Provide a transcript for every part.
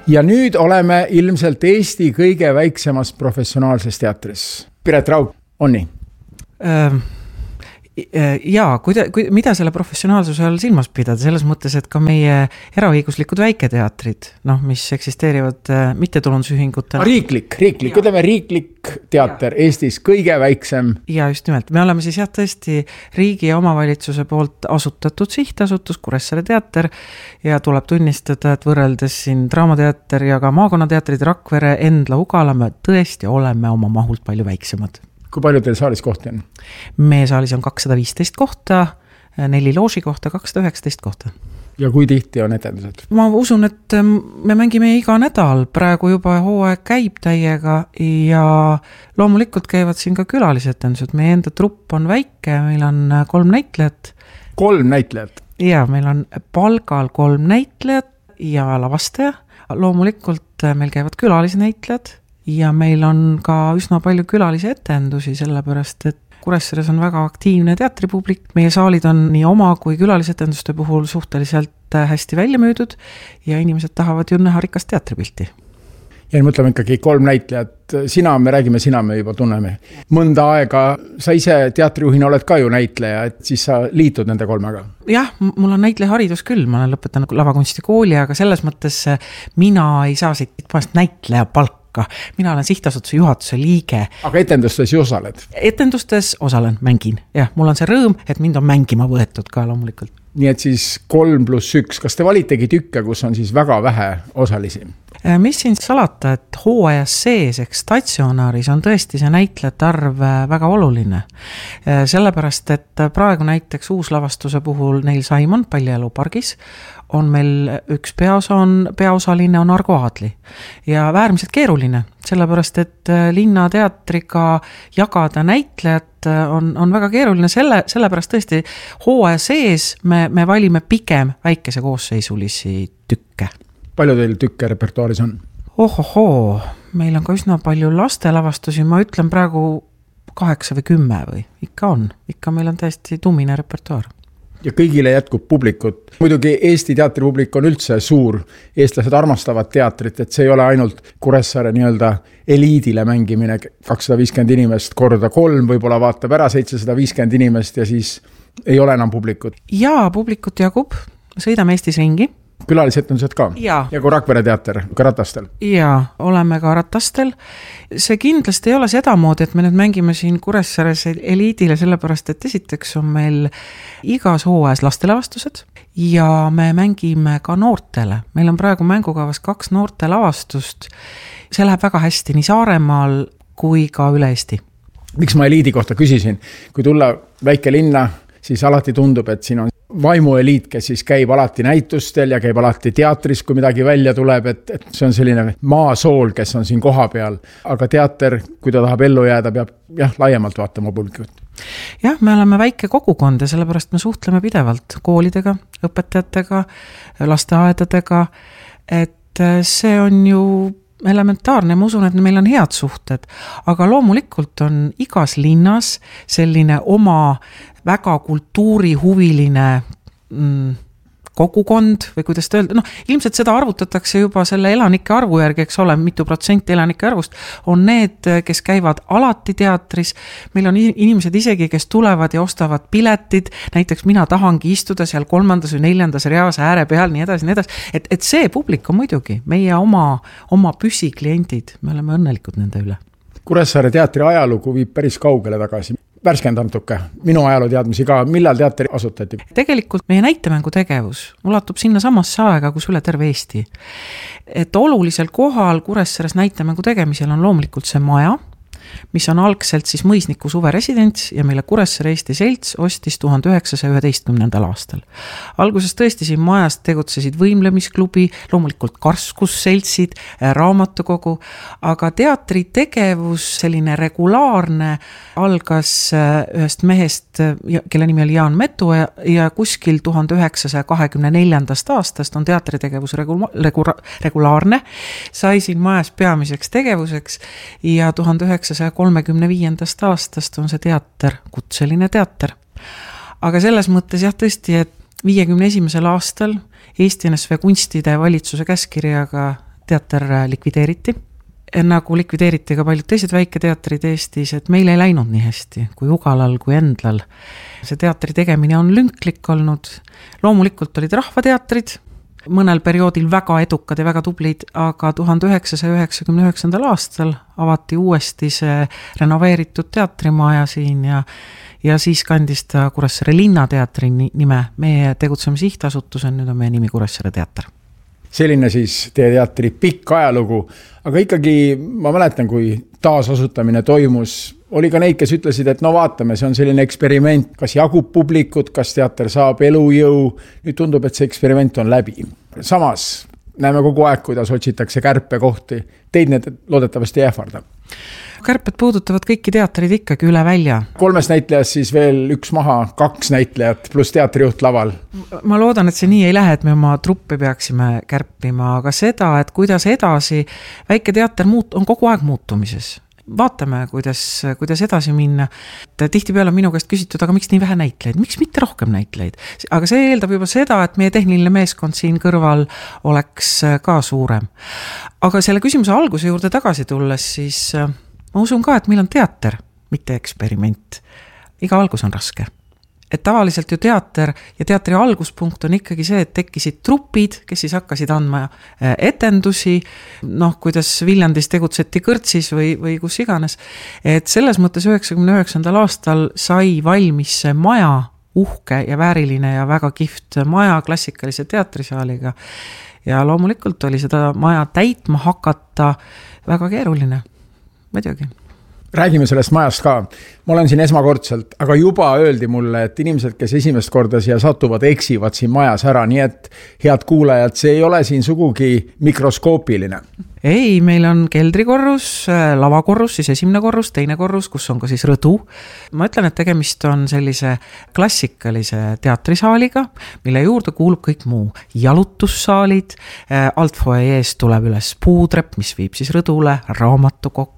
Ja nüüd oleme ilmselt Eesti kõige väiksemas professionaalses teatris. Piret Raug, on nii? Jaa, mida selle professionaalsuse all silmas pidada, selles mõttes, et ka meie eraõiguslikud väiketeatrid, mis eksisteerivad mittetulundusühingutena. Riiklik, ütleme riiklik teater Eestis kõige väiksem. Ja just nimelt, me oleme siis tõesti riigi ja omavalitsuse poolt asutatud sihtasutus Kuressaare teater ja tuleb tunnistada, et võrreldes siin Draamateater ja ka maakonnateatrid Rakvere, Endla, Ugala, me tõesti oleme oma mahult palju väiksemad. Kui palju teil saalis kohti on? Meie saalis on 215 kohta, 4 looži kohta, 219 kohta. Ja kui tihti on etendused? Ma usun, et me mängime iga nädal, praegu juba hooaeg käib täiega ja loomulikult käivad siin ka külalisetendused. Meie enda trupp on väike, meil on 3 näitlejat. 3 näitlejat? Ja, meil on palgal 3 näitlejat ja lavastaja. Loomulikult meil käivad külalisnäitlejad. Ja meil on ka üsna palju külalisi etendusi, sellepärast, et Kuressaares on väga aktiivne teatripublik. Meie saalid on nii oma kui külalisetenduste puhul suhteliselt hästi välja müüdud ja inimesed tahavad ju näha rikast teatripilti. Ja mõtleme ikkagi 3 näitlejat. Me juba tunneme. Mõnda aega, sa ise teatrijuhina oled ka ju näitleja, et siis sa liitud nende 3-ga. Jah, mul on näitlejaharidus küll, ma olen lõpetanud lavakunstikooli, aga selles mõttes mina ei saa siit näitleja palka. Mina olen sihtasutuse juhatuse liige. Aga etendustes ju osaled? Etendustes osalen, mängin. Jah, mul on see rõõm, et mind on mängima võetud ka loomulikult. Nii et siis 3+1. Kas te valitegi tükke, kus on siis väga vähe osalisi? Mis siin salata, et hooajas sees, statsionaaris on tõesti see näitlejate arv väga oluline. Sellepärast, et praegu näiteks uuslavastuse puhul Neil Simon Pallielu pargis on meil üks peaosaline on Argo Aadli ja väärmiselt keeruline, sellepärast, et linnateatriga jagada näitlejat on väga keeruline, sellepärast tõesti hooaja sees me valime pigem väikese koosseisulisi tükke. Palju teil tükke repertuaaris on? Meil on ka üsna palju lastelavastusi, ma ütlen praegu 8 või 10 või ikka meil on täiesti tummine repertuaar. Ja kõigile jätkub publikut. Muidugi Eesti teatripublik on üldse suur. Eestlased armastavad teatrit, et see ei ole ainult Kuressaare nii-öelda eliidile mängimine. 250 inimest korda 3 võib-olla vaatab ära 750 inimest ja siis ei ole enam publikut. Jaa, publikut jagub. Sõidame Eestis ringi. Külalisetendused ka? Ja kui Rakvere teater, ka ratastel? Jaa, oleme ka ratastel. See kindlasti ei ole sedamoodi, et me nüüd mängime siin Kuressaares eliidile, sellepärast, et esiteks on meil igas hooajas lastelavastused ja me mängime ka noortele. Meil on praegu mängukavas 2 noorte lavastust. See läheb väga hästi nii Saaremaal kui ka üle Eesti. Miks ma eliidi kohta küsisin? Kui tulla väike linna, siis alati tundub, et siin on vaimueliit, kes siis käib alati näitustel ja käib alati teatris, kui midagi välja tuleb, et see on selline maasool, kes on siin koha peal. Aga teater, kui ta tahab ellu jääda, peab laiemalt vaatama publikut. Jah, me oleme väike kogukond ja sellepärast me suhtleme pidevalt koolidega, õpetajatega, lasteaedadega, et see on ju elementaarne, ma usun, et meil on head suhted, aga loomulikult on igas linnas selline oma väga kultuurihuviline kogukond või kuidas ta öelda, ilmselt seda arvutatakse juba selle elanike arvu järgi, eks ole, mitu protsenti elanike arvust on need, kes käivad alati teatris. Meil on inimesed isegi, kes tulevad ja ostavad piletid, näiteks mina tahangi istuda seal 3. või 4. reas ääre peal, nii edasi. Et see publik on muidugi meie oma püsikliendid, me oleme õnnelikud nende üle. Kuressaare teatri ajalugu viib päris kaugele tagasi. Värskendab natuke minu ajaloo teadmisi ka, millal teatri asutati? Tegelikult meie näitemängu tegevus ulatub sinna samasse aega, kus üle terve Eesti. Et olulisel kohal Kuressaares näitemängu tegemisel on loomulikult see maja, mis on algselt siis Mõisniku suveresidents ja meile Kuressaare Eesti Selts ostis 1911. aastal. Alguses tõesti siin majas tegutsesid võimlemisklubi, loomulikult karskusseltsid, raamatukogu, aga teatri tegevus, selline regulaarne, algas ühest mehest, kelle nimi oli Jaan Metu ja kuskil 1924. aastast on teatritegevus regulaarne, sai siin majas peamiseks tegevuseks ja 1935. aastast on see teater, kutseline teater. Aga selles mõttes jah tõesti, et 51. aastal Eesti NSV kunstide valitsuse käskirjaga teater likvideeriti. Nagu likvideeriti ka paljud teised väiketeatrid Eestis, et meil ei läinud nii hästi kui Ugalal, kui Endlal. See teatri tegemine on lünklik olnud. Loomulikult olid rahvateatrid, mõnel perioodil väga edukad ja väga tublid, aga 1999. aastal avati uuesti see renoveeritud teatrimaja siin ja siis kandis ta Kuressaare linnateatri nime. Meie tegutseme sihtasutus on, nüüd on meie nimi Kuressaare teater. Selline siis teie teatri pikk ajalugu, aga ikkagi ma mäletan, kui taasasutamine toimus, oli ka neid, kes ütlesid, et no vaatame, see on selline eksperiment, kas jagub publikut, kas teater saab elujõu, nüüd tundub, et see eksperiment on läbi. Samas näeme kogu aeg, kuidas otsitakse kärpekohti, teid need loodetavasti ei ähvarda. Kärped puudutavad kõiki teatrid ikkagi üle välja. 3 näitlejast siis veel 1 maha, 2 näitlejat pluss teatrijuht laval. Ma loodan, et see nii ei lähe, et me oma truppi peaksime kärpima, aga seda, et kuidas edasi, väike teater on kogu aeg muutumises. Vaatame, kuidas edasi minna. Tihtipeale on minu käest küsitud, aga miks nii vähe näitleid? Miks mitte rohkem näitleid? Aga see eeldab juba seda, et meie tehniline meeskond siin kõrval oleks ka suurem. Aga selle küsimuse alguse juurde tagasi tulles, siis ma usun ka, et meil on teater, mitte eksperiment. Iga algus on raske. Et tavaliselt ju teater ja teatri alguspunkt on ikkagi see, et tekkisid trupid, kes siis hakkasid andma etendusi, kuidas Viljandis tegutseti Kõrtsis või kus iganes. Et selles mõttes 99. aastal sai valmis see maja, uhke ja vääriline ja väga kihvt maja klassikalise teatrisaaliga. Ja loomulikult oli seda maja täitma hakata väga keeruline. Muidugi. Räägime sellest majast ka. Ma olen siin esmakordselt, aga juba öeldi mulle, et inimesed, kes esimest korda siia satuvad, eksivad siin majas ära, nii et head kuulajad, see ei ole siin sugugi mikroskoopiline. Ei, meil on keldrikorrus, lavakorrus, siis esimene korrus, teine korrus, kus on ka siis rõdu. Ma ütlen, et tegemist on sellise klassikalise teatrisaaliga, mille juurde kuulub kõik muu. Jalutussaalid, alt foejeest tuleb üles puudrep, mis viib siis rõdule, raamatukokku.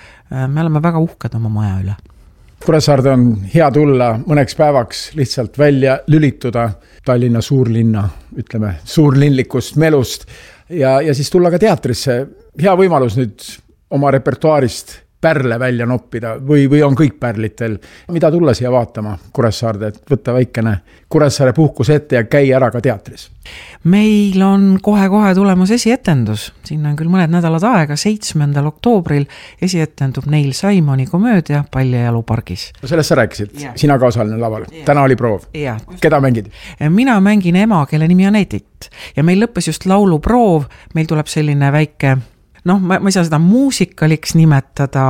Me oleme väga uhked oma maja üle. Kuressaarde on hea tulla mõneks päevaks lihtsalt välja lülituda Tallinna suurlinna, ütleme, suurlinlikust melust ja siis tulla ka teatrisse. Hea võimalus nüüd oma repertuaarist pärle välja noppida või on kõik pärlitel. Mida tulla siia vaatama Kuressaarde, et võtta väikene Kuressaare puhkus ette ja käi ära ka teatris? Meil on kohe tulemas esietendus. Siin on küll mõned nädalad aega, 7. oktoobril esietendub Neil Simoni komöödia Paljajalu pargis. Sellest sa rääkisid, sina ka osaline laval. Täna oli proov. Keda mängid? Mina mängin ema, kelle nimi on Edith. Ja meil lõppes just lauluproov. Meil tuleb selline väike ma ei saa seda muusikaliks nimetada,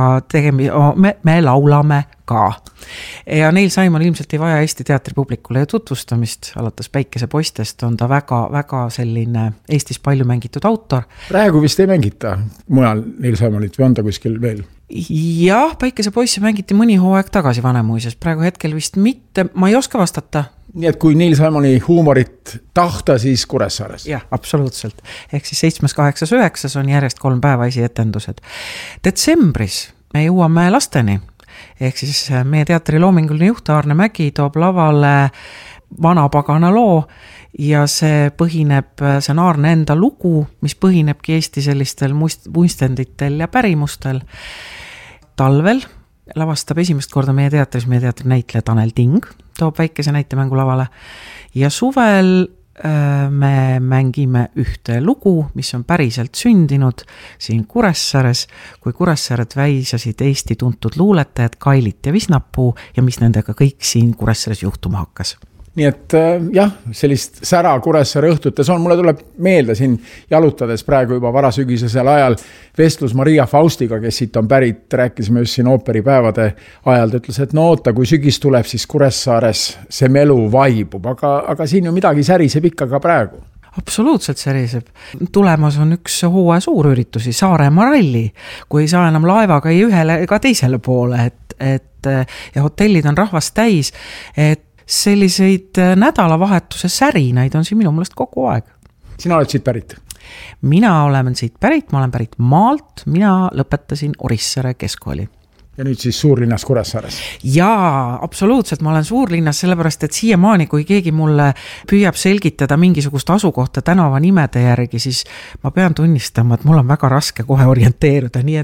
aga me laulame ka. Ja Neil Simon ilmselt ei vaja Eesti teatripublikule tutvustamist, alates Päikese poistest on ta väga selline Eestis palju mängitud autor. Praegu vist ei mängita mujal Neil Simonit või on ta kuskil veel? Jah, Päikese poisse mängiti mõni hooaeg tagasi Vanemuises, praegu hetkel vist mitte, ma ei oska vastata. Nii et kui Neil Simoni huumorit tahta, siis Kuressaares. Jah, absoluutselt. Ehk siis 7., 8., 9. on järjest 3 päeva esietendused. Detsembris me jõuame lasteni. Ehk siis meie teatri loominguline juht Aarne Mägi toob lavale Vana pagana loo ja see on Aarne enda lugu, mis põhinebki Eesti sellistel muistenditel ja pärimustel. Talvel lavastab esimest korda meie teatri näitleja Tanel Ting, toob väikese näitemängu lavale ja suvel me mängime ühte lugu, mis on päriselt sündinud siin Kuressaares, kui Kuressaared väisasid Eesti tuntud luuletajad Kailit ja Visnapuu ja mis nendega kõik siin Kuressaares juhtuma hakkas. Nii et jah, sellist sära Kuressaare õhtutes on. Mulle tuleb meelde siin jalutades praegu juba varasügisesel ajal vestlus Maria Faustiga, kes siit on pärit, rääkisime just siin ooperipäevade ajal, ta ütles, et no oota, kui sügis tuleb, siis Kuressaares see melu vaibub, aga siin ju midagi säriseb ikka ka praegu. Absoluutselt säriseb. Tulemas on üks hooaja suurüritusi, Saaremaa ralli, kui ei saa enam laevaga ei ühele ega teisele poole, ja hotellid on rahvast täis, et selliseid nädalavahetuse särinaid on siin minu mõelest kogu aeg. Sina oled siit pärit? Mina olen siit pärit, ma olen pärit maalt, mina lõpetasin Orissaare keskkooli. Ja nüüd siis suurlinnas Kuressaares. Jaa, absoluutselt, ma olen suurlinnas sellepärast, et siiamaani, kui keegi mulle püüab selgitada mingisugust asukohta tänava nimede järgi, siis ma pean tunnistama, et mul on väga raske kohe orienteeruda, nii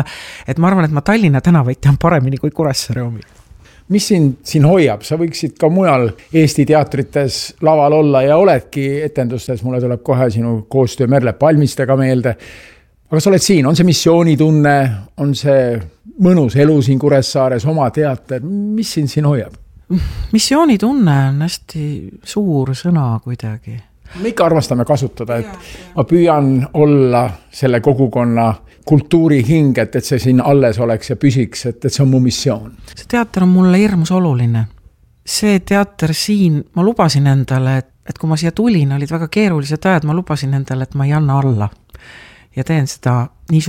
et ma arvan, et ma Tallinna tänavaid tean paremini kui Kuressaare omi. Mis siin hoiab? Sa võiksid ka mujal Eesti teatrites laval olla ja oledki etendustes, mulle tuleb kohe sinu koostöö Merle Palmistega meelde. Aga sa oled siin, on see missioonitunne, on see mõnus elu siin Kuressaares, oma teater, mis siin hoiab? Missioonitunne on hästi suur sõna kuidagi. Me ikka armastame kasutada, et ma püüan olla selle kogukonna kultuuri hing, et see siin alles oleks ja püsiks, et see on mu missioon. See teater on mulle hirmus oluline. See teater siin, ma lubasin endale, et kui ma siia tulin, olid väga keerulised ajad, ma lubasin endale, et ma ei anna alla. Ja teen seda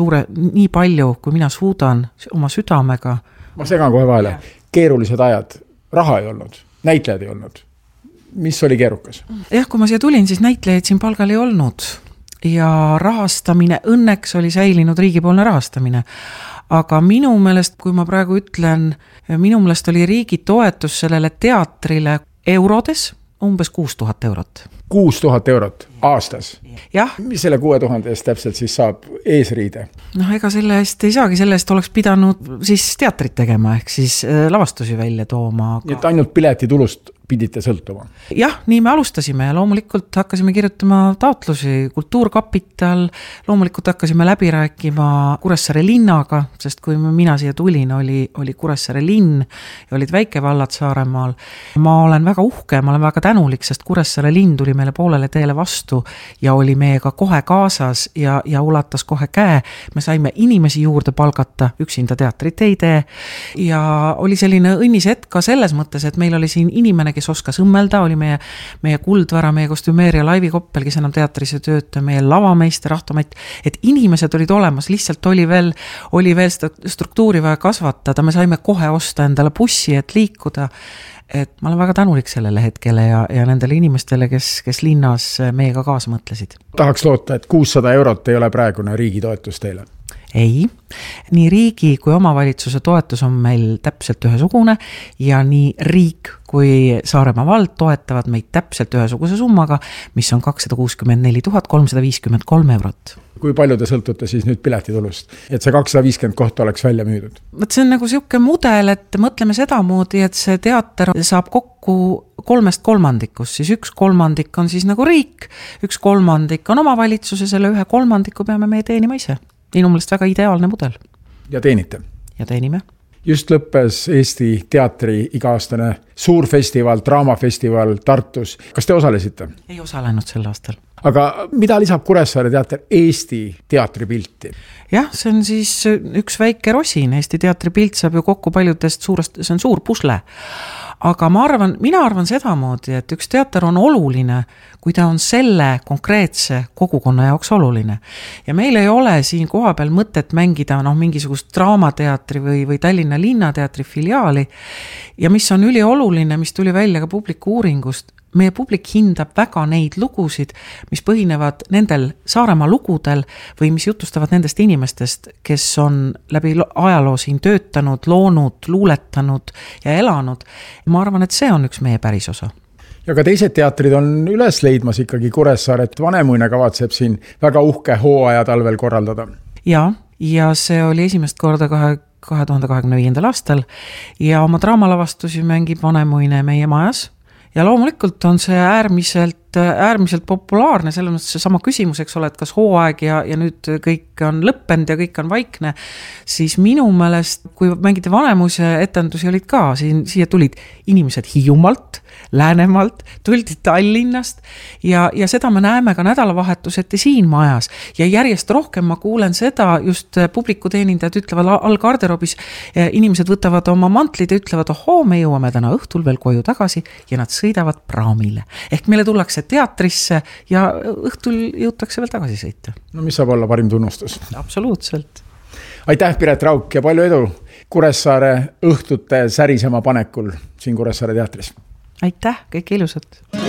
nii palju, kui mina suudan oma südamega. Ma segan kohe vahele. Keerulised ajad. Raha ei olnud. Näitlejad ei olnud. Mis oli keerukas? Jah, kui ma siia tulin, siis näitlejaid siin palgal ei olnud. Ja rahastamine, õnneks oli säilinud riigipoolne rahastamine. Aga minu meelest, kui ma praegu ütlen, minu meelest oli riigi toetus sellele teatrile eurodes umbes 6000 eurot. 6000 eurot aastas? Jah. Mis selle 6000 eest täpselt siis saab eesriide? Ega selle eest ei saagi, selle eest oleks pidanud siis teatrit tegema, ehk siis lavastusi välja tooma. Nii et ainult piletitulust pidite sõltuma? Jah, nii me alustasime ja loomulikult hakkasime kirjutama taotlusi, Kultuurkapital, loomulikult hakkasime läbi rääkima Kuressaare linnaga, sest kui mina siia tulin, oli Kuressaare linn ja olid väikevallad Saaremaal. Ma olen väga uhke, ma olen väga tänulik, sest Kuressaare linn tuli meile poolele teele vastu ja oli meiega kohe kaasas ja ulatas kohe käe. Me saime inimesi juurde palgata, üksinda teatrit ei tee ja oli selline õnnis hetk ka selles mõttes, et meil oli siin inimene, kes oskas õmmelda, oli meie Kuldvara, meie kostümeerija Laivi Koppel, kes enam teatris ei tööta, meie lavameister Ahto Matt, et inimesed olid olemas, lihtsalt oli veel struktuuri vaja kasvatada, me saime kohe osta endale bussi, et liikuda, et ma olen väga tänulik sellele hetkele ja nendele inimestele, kes linnas meiega kaasa mõtlesid. Tahaks loota, et 600 eurot ei ole praegune riigi toetus teile? Ei, nii riigi kui omavalitsuse toetus on meil täpselt ühesugune ja nii riik kui Saaremaa vald toetavad meid täpselt ühesuguse summaga, mis on 264 353 eurot. Kui palju te sõltute siis nüüd piletitulust, et see 250 kohta oleks välja müüdud? See on nagu siuke mudel, et mõtleme seda moodi, et see teater saab kokku 3/3, siis 1/3 on siis nagu riik, 1/3 on omavalitsuse, selle 1/3 peame meie teenima ise. Minu meelest väga ideaalne mudel. Ja teenite? Ja teenime. Just lõppes Eesti teatri iga-aastane suurfestival, draamafestival Tartus. Kas te osalesite? Ei osalenud sel aastal. Aga mida lisab Kuressaare teater Eesti teatripilti? Jah, see on siis üks väike rosin. Eesti teatripilt saab ju kokku paljudest suurest, see on suur pusle. Aga mina arvan sedamoodi, et üks teater on oluline, kui ta on selle konkreetse kogukonna jaoks oluline. Ja meil ei ole siin koha peal mõtet mängida mingisugust draamateatri või Tallinna linnateatri filiaali. Ja mis on ülioluline, mis tuli välja ka publiku uuringust, meie publik hindab väga neid lugusid, mis põhinevad nendel Saaremaa lugudel või mis jutustavad nendest inimestest, kes on läbi ajaloo siin töötanud, loonud, luuletanud ja elanud. Ma arvan, et see on üks meie päris osa. Ja ka teised teatrid on üles leidmas ikkagi Kuressaare, et Vanemuine kavatseb siin väga uhke hooaja talvel korraldada. Ja see oli esimest korda 2025. aastal ja oma draamalavastusi mängib Vanemuine meie majas. Ja loomulikult on see äärmiselt populaarne, selles mõttes see sama küsimus, eks ole, et kas hooaeg ja nüüd kõik on lõppenud ja kõik on vaikne, siis minu meelest, kui mängite Vanemuise etendusi olid ka, siia tulid inimesed Hiiumaalt, Läänemaalt, tuldi Tallinnast ja seda me näeme ka nädalavahetuseti siin majas ja järjest rohkem ma kuulen seda, just publikuteenindajad ütlevad all garderoobis, inimesed võtavad oma mantlid ja ütlevad, me jõuame täna õhtul veel koju tagasi ja nad sõidavad praamile. Ehk meile tullakse teatrisse ja õhtul jõutakse veel tagasi sõita. No mis saab olla parim tunnustus? Absoluutselt. Aitäh, Piret Rauk ja palju edu Kuressaare õhtute särisema panekul siin Kuressaare teatris. Aitäh, kõik ilusad.